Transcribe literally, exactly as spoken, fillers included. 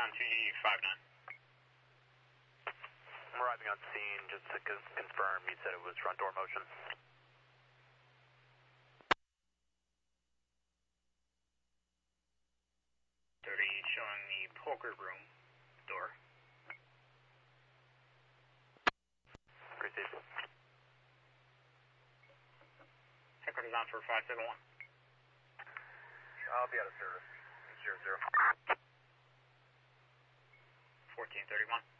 on two G five nine. I'm arriving on scene just to con confirm you said it was front door motion. thirty showing the poker room door. Received. Headquarters on for five seven one. I'll be out of service. Zero zero. fourteen thirty-one.